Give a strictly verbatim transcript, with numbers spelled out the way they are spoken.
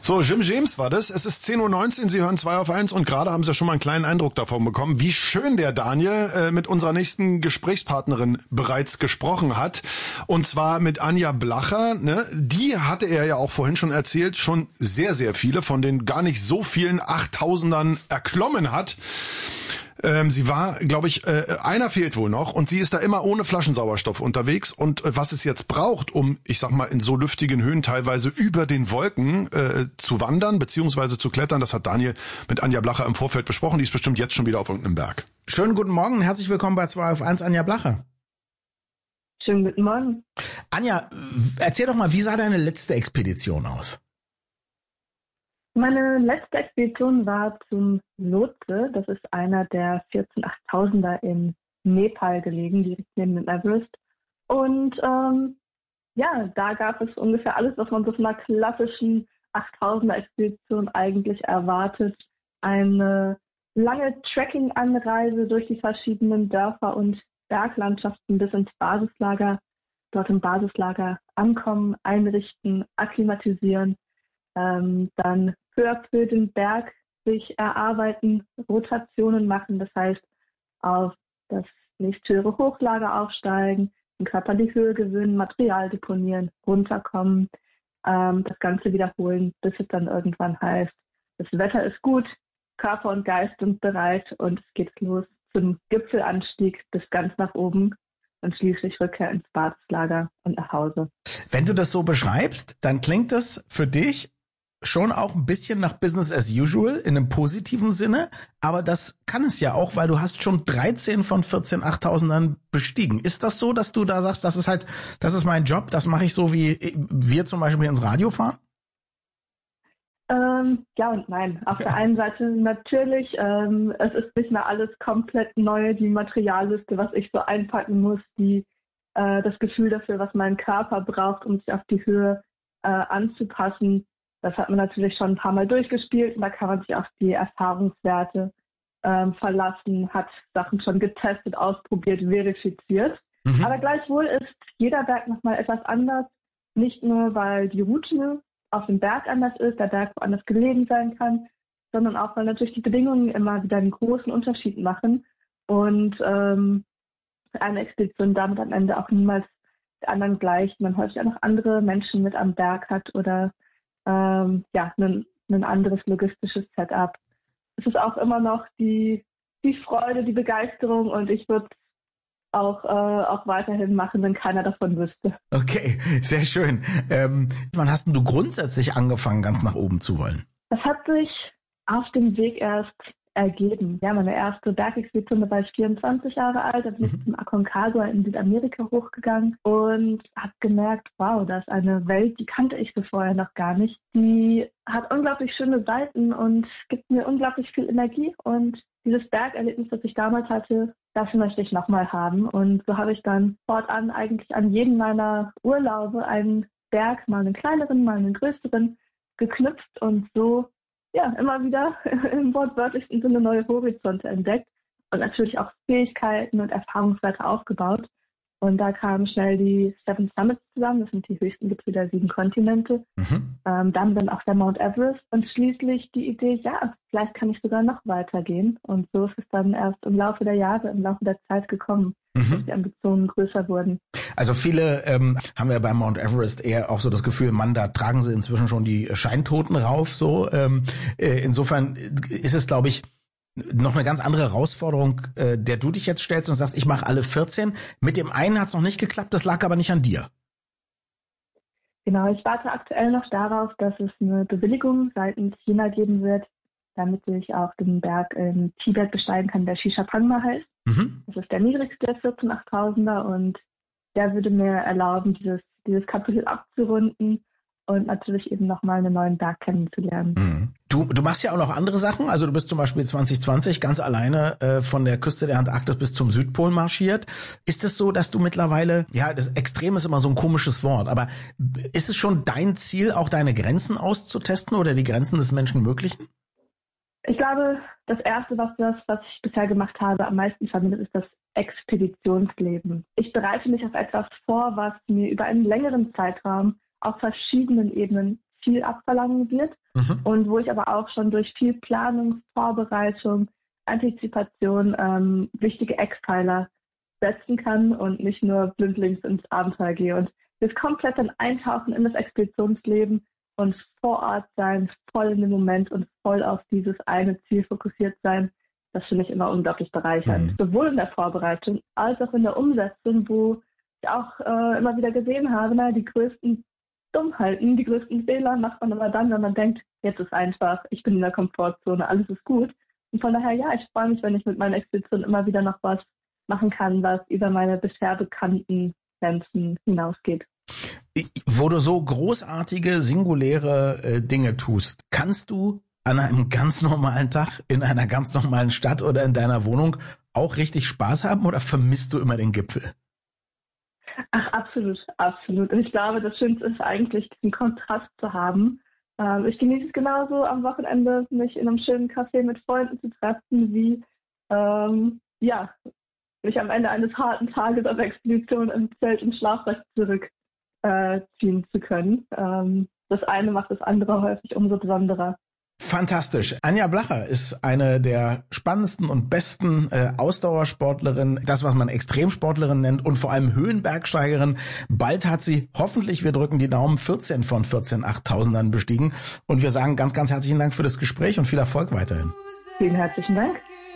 So, Jim James war das. Es ist zehn Uhr neunzehn, Sie hören zwei auf eins und gerade haben Sie ja schon mal einen kleinen Eindruck davon bekommen, wie schön der Daniel äh, mit unserer nächsten Gesprächspartnerin bereits gesprochen hat. Und zwar mit Anja Blacher. Ne? Die hatte er ja auch vorhin schon erzählt, schon sehr, sehr viele von den gar nicht so vielen Achttausendern erklommen hat. Ähm, sie war, glaube ich, äh, einer fehlt wohl noch und sie ist da immer ohne Flaschensauerstoff unterwegs und äh, was es jetzt braucht, um, ich sag mal, in so lüftigen Höhen teilweise über den Wolken äh, zu wandern beziehungsweise zu klettern, das hat Daniel mit Anja Blacher im Vorfeld besprochen, die ist bestimmt jetzt schon wieder auf irgendeinem Berg. Schönen guten Morgen, herzlich willkommen bei zwei auf eins, Anja Blacher. Schönen guten Morgen. Anja, erzähl doch mal, wie sah deine letzte Expedition aus? Meine letzte Expedition war zum Lhotse. Das ist einer der vierzehn Achttausender in Nepal gelegen, direkt neben dem Everest. Und ähm, ja, da gab es ungefähr alles, was man so von einer klassischen Achttausender-Expedition eigentlich erwartet. Eine lange Trekking-Anreise durch die verschiedenen Dörfer und Berglandschaften bis ins Basislager. Dort im Basislager ankommen, einrichten, akklimatisieren. Ähm, dann peu à peu den Berg sich erarbeiten, Rotationen machen, das heißt auf das nächsthöhere Hochlager aufsteigen, den Körper die Höhe gewöhnen, Material deponieren, runterkommen, ähm, das Ganze wiederholen, bis es dann irgendwann heißt, das Wetter ist gut, Körper und Geist sind bereit und es geht los zum Gipfelanstieg bis ganz nach oben und schließlich Rückkehr ins Basislager und nach Hause. Wenn du das so beschreibst, dann klingt das für dich schon auch ein bisschen nach Business as usual in einem positiven Sinne, aber das kann es ja auch, weil du hast schon dreizehn von vierzehn Achttausendern bestiegen. Ist das so, dass du da sagst, das ist halt, das ist mein Job, das mache ich so, wie wir zum Beispiel ins Radio fahren? Ähm, ja und nein. Auf der einen Seite natürlich, ähm, es ist nicht mehr alles komplett neu, die Materialliste, was ich so einpacken muss, die äh, das Gefühl dafür, was mein Körper braucht, um sich auf die Höhe äh, anzupassen. Das hat man natürlich schon ein paar Mal durchgespielt und da kann man sich auf die Erfahrungswerte ähm, verlassen, hat Sachen schon getestet, ausprobiert, verifiziert. Mhm. Aber gleichwohl ist jeder Berg nochmal etwas anders. Nicht nur, weil die Route auf dem Berg anders ist, der Berg woanders gelegen sein kann, sondern auch, weil natürlich die Bedingungen immer wieder einen großen Unterschied machen und ähm, eine Expedition damit am Ende auch niemals der anderen gleicht. Man häufig auch noch andere Menschen mit am Berg hat oder Ähm, ja, ein, ein anderes logistisches Setup. Es ist auch immer noch die, die Freude, die Begeisterung und ich würde auch, äh, auch weiterhin machen, wenn keiner davon wüsste. Okay, sehr schön. Ähm, wann hast denn du grundsätzlich angefangen, ganz nach oben zu wollen? Das hat sich auf dem Weg erst ergeben. Ja, meine erste Bergexpedition, da war ich vierundzwanzig Jahre alt, da bin ich mhm. zum Aconcagua in Südamerika hochgegangen und habe gemerkt, wow, das ist eine Welt, die kannte ich so vorher noch gar nicht. Die hat unglaublich schöne Seiten und gibt mir unglaublich viel Energie und dieses Bergerlebnis, das ich damals hatte, das möchte ich nochmal haben und so habe ich dann fortan eigentlich an jedem meiner Urlaube einen Berg, mal einen kleineren, mal einen größeren, geknüpft und so ja, immer wieder im wortwörtlichsten Sinne neue Horizonte entdeckt und natürlich auch Fähigkeiten und Erfahrungswerte aufgebaut. Und da kamen schnell die Seven Summits zusammen, das sind die höchsten Gipfel der sieben Kontinente. Mhm. Ähm, dann dann auch der Mount Everest und schließlich die Idee, ja, vielleicht kann ich sogar noch weitergehen. Und so ist es dann erst im Laufe der Jahre, im Laufe der Zeit gekommen, mhm. dass die Ambitionen größer wurden. Also viele ähm, haben ja beim Mount Everest eher auch so das Gefühl, Mann, da tragen sie inzwischen schon die Scheintoten rauf. So ähm, äh, insofern ist es, glaube ich, noch eine ganz andere Herausforderung, äh, der du dich jetzt stellst und sagst, ich mache alle vierzehn. Mit dem einen hat es noch nicht geklappt, das lag aber nicht an dir. Genau, ich warte aktuell noch darauf, dass es eine Bewilligung seitens China geben wird, damit ich auch den Berg in Tibet besteigen kann, der Shishapangma heißt. Mhm. Das ist der niedrigste vierzehn Achttausender und der würde mir erlauben, dieses, dieses Kapitel abzurunden und natürlich eben nochmal einen neuen Berg kennenzulernen. Mhm. Du, du machst ja auch noch andere Sachen. Also du bist zum Beispiel zwanzig zwanzig ganz alleine äh, von der Küste der Antarktis bis zum Südpol marschiert. Ist es so, dass du mittlerweile, ja, das Extrem ist immer so ein komisches Wort, aber ist es schon dein Ziel, auch deine Grenzen auszutesten oder die Grenzen des Menschenmöglichen? Ich glaube, das Erste, was das, was ich bisher gemacht habe, am meisten verbindet, ist das Expeditionsleben. Ich bereite mich auf etwas vor, was mir über einen längeren Zeitraum auf verschiedenen Ebenen viel abverlangen wird Mhm. und wo ich aber auch schon durch viel Planung, Vorbereitung, Antizipation ähm, wichtige Eckpfeiler setzen kann und nicht nur blindlings ins Abenteuer gehe. Und das komplett dann eintauchen in das Expeditionsleben und vor Ort sein, voll in dem Moment und voll auf dieses eine Ziel fokussiert sein, das finde ich immer unglaublich bereichernd. Mhm. Sowohl in der Vorbereitung als auch in der Umsetzung, wo ich auch äh, immer wieder gesehen habe, na, die größten Dummheiten, die größten Fehler macht man immer dann, wenn man denkt, jetzt ist einfach, ich bin in der Komfortzone, alles ist gut. Und von daher, ja, ich freue mich, wenn ich mit meiner Expedition immer wieder noch was machen kann, was über meine bisher bekannten Grenzen hinausgeht. Wo du so großartige, singuläre äh, Dinge tust, kannst du an einem ganz normalen Tag in einer ganz normalen Stadt oder in deiner Wohnung auch richtig Spaß haben oder vermisst du immer den Gipfel? Ach, absolut, absolut. Und ich glaube, das Schönste ist eigentlich, diesen Kontrast zu haben. Ähm, ich genieße es genauso am Wochenende, mich in einem schönen Café mit Freunden zu treffen, wie ähm, ja, mich am Ende eines harten Tages auf Expedition im Zelt und Schlafrecht zurückziehen äh, zu können. Ähm, das eine macht das andere häufig umso besonderer. Fantastisch. Anja Blacher ist eine der spannendsten und besten äh, Ausdauersportlerinnen, das, was man Extremsportlerin nennt und vor allem Höhenbergsteigerin. Bald hat sie, hoffentlich, wir drücken die Daumen, vierzehn von vierzehn achttausendern bestiegen. Und wir sagen ganz, ganz herzlichen Dank für das Gespräch und viel Erfolg weiterhin. Vielen herzlichen Dank.